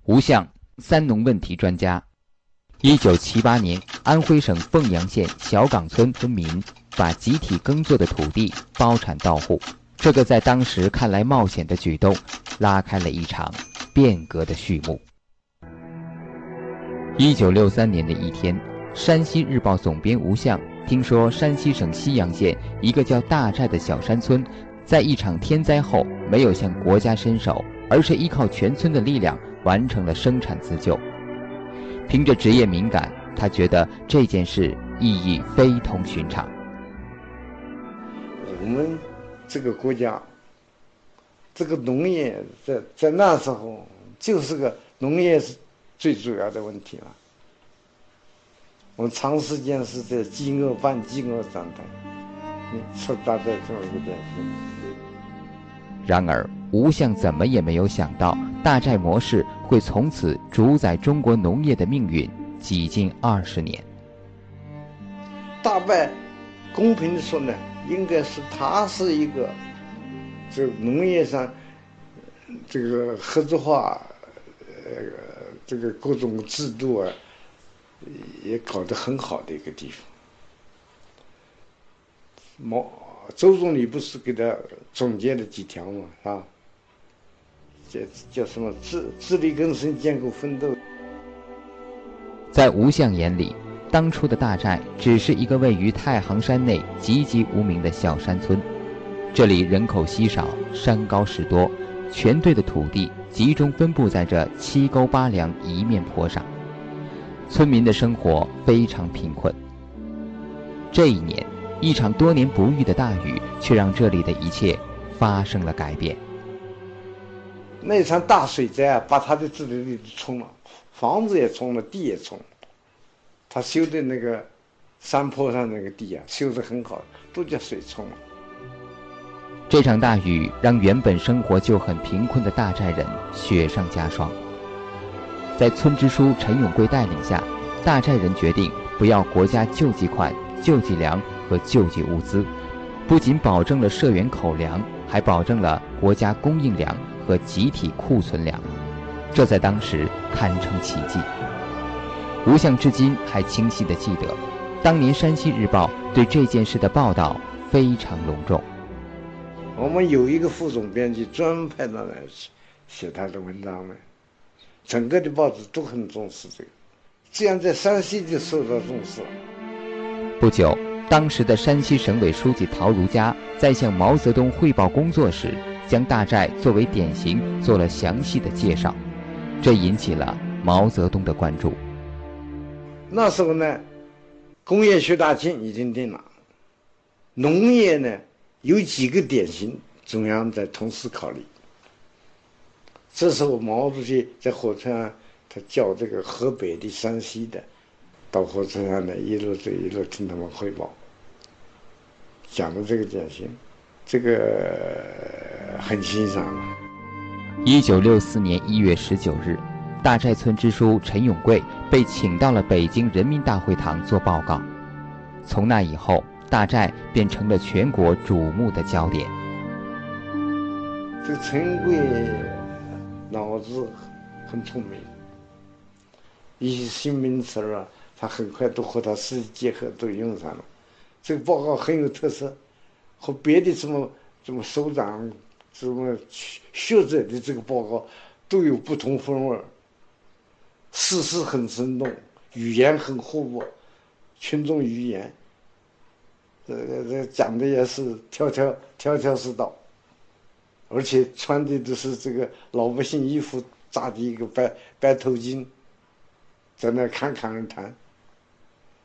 吴相，三农问题专家。1978年，安徽省凤阳县小岗村村民把集体耕作的土地包产到户，这个在当时看来冒险的举动，拉开了一场变革的序幕。1963年的一天，山西日报总编吴相听说山西省西阳县一个叫大寨的小山村，在一场天灾后没有向国家伸手，而是依靠全村的力量完成了生产自救。凭着职业敏感，他觉得这件事意义非同寻常。 我们这个国家，这个农业在那时候就是个农业是最主要的问题了。我们长时间是在饥饿半饥饿状态，是大概这么一个典型。 然而，吴相怎么也没有想到，大寨模式会从此主宰中国农业的命运几近20年。 大概公平的说呢，应该是它是一个这农业上这个合作化，这个各种制度啊，也搞得很好的一个地方。周总理不是给他总结了几条嘛，是吧？叫什么自力更生、艰苦奋斗。 在吴相眼里，当初的大寨只是一个位于太行山内籍籍无名的小山村，这里人口稀少，山高势多，全队的土地集中分布在这7沟8梁一面坡上，村民的生活非常贫困。这一年，一场多年不遇的大雨却让这里的一切发生了改变。 那场大水灾啊，把他的自留地冲了，房子也冲了，地也冲了。他修的那个山坡上那个地啊，修得很好，都叫水冲了。 这场大雨让原本生活就很贫困的大寨人雪上加霜。在村支书陈永贵带领下，大寨人决定不要国家救济款、救济粮和救济物资，不仅保证了社员口粮，还保证了国家供应粮和集体库存粮，这在当时堪称奇迹。吴相至今还清晰地记得，当年山西日报对这件事的报道非常隆重。 我们有一个副总编辑专门派他来写他的文章呢，整个的报纸都很重视这个，这样在山西就受到重视了。 不久，当时的山西省委书记陶如嘉在向毛泽东汇报工作时，将大寨作为典型做了详细的介绍，这引起了毛泽东的关注。 那时候呢，工业学大庆已经定了，农业呢有几个典型，中央在同时考虑。这时候毛主席在火车上，他叫这个河北的、山西的到火车上呢，一路听他们汇报，讲的这个典型，这个很欣赏。 1964年1月19日，大寨村支书陈永贵被请到了北京人民大会堂做报告。从那以后，大寨便成了全国瞩目的焦点。 这个陈永贵脑子很聪明，一些新名词啊，他很快都和他实际结合，都用上了。这个报告很有特色，和别的什么首长、什么学者的这个报告都有不同风味。事实很生动，语言很活泼，群众语言，这讲的也是条条是道，而且穿的都是这个老百姓衣服，扎的一个白头巾，在那侃侃而谈。